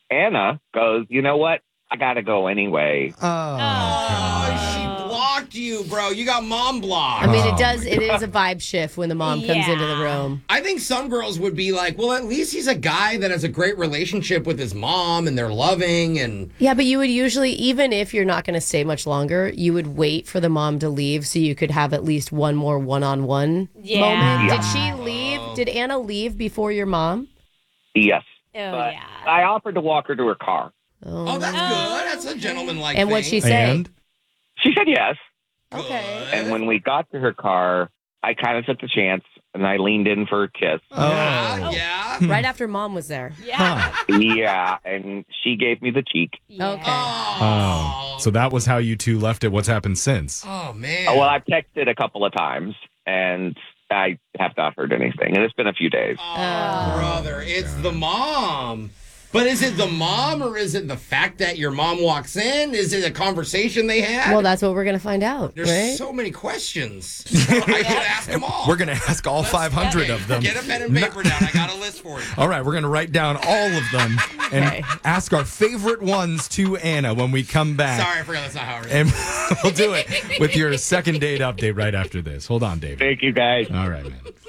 Anna goes, you know what? I got to go anyway. Oh, she blocked you, bro. You got mom blocked. I mean, it is a vibe shift when the mom comes into the room. I think some girls would be like, well, at least he's a guy that has a great relationship with his mom and they're loving and... Yeah, but you would usually, even if you're not going to stay much longer, you would wait for the mom to leave so you could have at least one more one-on-one moment. Did she leave? Did Anna leave before your mom? Yes. Oh, but yeah. I offered to walk her to her car. Oh, that's good. That's a gentleman-like And thing. what'd she say? And? She said yes. Okay. And when we got to her car, I kind of took the chance and I leaned in for a kiss. Yeah. Right after mom was there. Yeah. Yeah, and she gave me the cheek. Okay. Oh. So that was how you two left it. What's happened since? Oh, man. Well, I've texted a couple of times and I have not heard anything. And it's been a few days. Oh, brother. It's the mom. But is it the mom or is it the fact that your mom walks in? Is it a conversation they had? Well, that's what we're going to find out. There's right? so many questions. I should ask them all. We're going to ask all 500 of them. Get a pen and paper down. I got a list for you. All right, we're going to write down all of them and ask our favorite ones to Anna when we come back. Sorry, I forgot that's not how it is. And we'll do it with your second date update right after this. Hold on, David. Thank you, guys. All right, man.